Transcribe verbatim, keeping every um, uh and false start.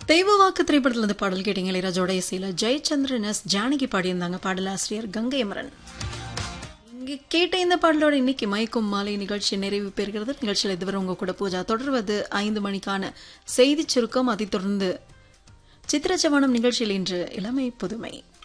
தெய்வவாக்கு திரைப்படத்தில் இந்த பாடல் கேட்டீங்க. இளையராஜோட இசையில ஜெயச்சந்திரன் எஸ் ஜானகி பாடியிருந்தாங்க. பாடலாசிரியர் கங்கை அமரன். இங்கே கேட்ட இந்த பாடலோட இன்னைக்கு மயக்கும் மாலை நிகழ்ச்சி நிறைவு பெறுகிறது. நிகழ்ச்சியில் இதுவரை உங்க கூட பூஜா. தொடர்வது ஐந்து மணிக்கான செய்தி சுருக்கம். அதைத் தொடர்ந்து சித்திரச்சவானம் நிகழ்ச்சியில் இன்று இளமை புதுமை.